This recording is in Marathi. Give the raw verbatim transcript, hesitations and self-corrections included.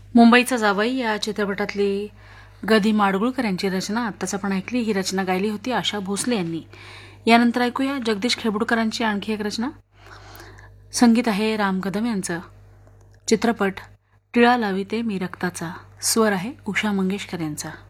मुंबईचा जावई या चित्रपटातली गदी माडगुळकर यांची रचना आत्ताच आपण ऐकली. ही रचना गायली होती आशा भोसले यांनी. यानंतर ऐकूया जगदीश खेबुडकरांची आणखी एक रचना. संगीत आहे राम कदम यांचं. चित्रपट टिळा लाविते मी रक्ताचा. स्वर आहे उषा मंगेशकर यांचा.